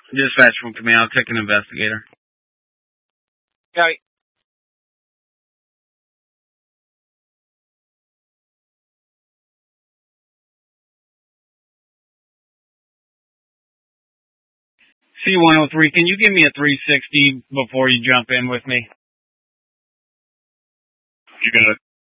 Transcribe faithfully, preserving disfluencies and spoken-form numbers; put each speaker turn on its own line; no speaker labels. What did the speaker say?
Dispatch from command. I'll take an investigator.
Got it.
C one oh three, can you give me a three sixty before you jump in with me?
You got it.